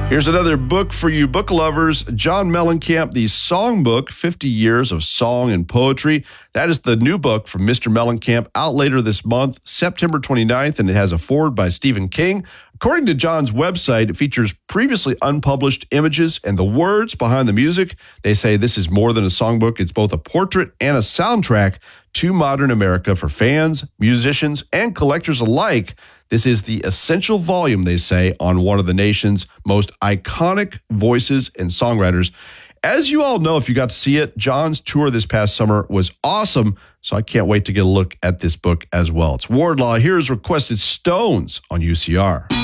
Here's another book for you book lovers. John Mellencamp, The Songbook, 50 Years of Song and Poetry. That is the new book from Mr. Mellencamp, out later this month, September 29th, and it has a foreword by Stephen King. According to John's website, it features previously unpublished images and the words behind the music. They say this is more than a songbook. It's both a portrait and a soundtrack to modern America for fans, musicians, and collectors alike. This is the essential volume, they say, on one of the nation's most iconic voices and songwriters. As you all know, if you got to see it, John's tour this past summer was awesome, so I can't wait to get a look at this book as well. It's Wardlaw. Here's Requested Stones on UCR.